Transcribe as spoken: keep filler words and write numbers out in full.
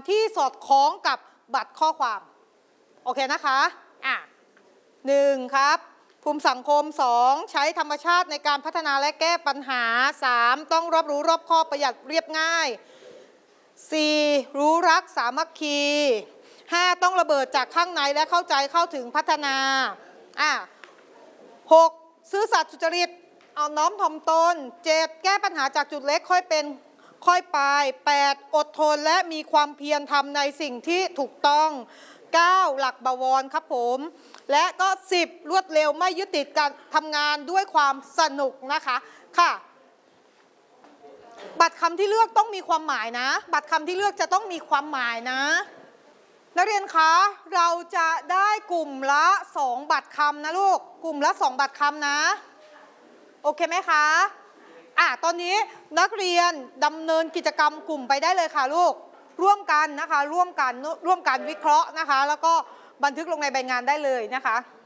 ที่สอดคล้องกับบัตรข้อความโอเคนะคะอ่ะหนึ่งครับภูมิสังคมสองใช้ธรรมชาติในการพัฒนาและแก้ปัญหาสามต้องรอบรู้รอบคอบประหยัดเรียบง่ายสี่รู้รักสามัคคีห้าต้องระเบิดจากข้างในและเข้าใจเข้าถึงพัฒนาอ่ะหกซื่อสัตย์สุจริตเอาน้อมถ่อมตนเจ็ดแก้ปัญหาจากจุดเล็กค่อยเป็นค่อยไปแปดอดทนและมีความเพียรทำในสิ่งที่ถูกต้องเก้าหลักบวรครับผมและก็สิบรวดเร็วไม่ยึดติดการทำงานด้วยความสนุกนะคะค่ะบัตรคำที่เลือกต้องมีความหมายนะบัตรคำที่เลือกจะต้องมีความหมายนะนักเรียนคะเราจะได้กลุ่มละสองบัตรคำนะลูกกลุ่มละสองบัตรคำนะโอเคไหมคะอ่ะตอนนี้นักเรียนดำเนินกิจกรรมกลุ่มไปได้เลยค่ะลูกร่วมกันนะคะร่วมกันร่วมกันวิเคราะห์นะคะแล้วก็บันทึกลงในใบงานได้เลยนะคะ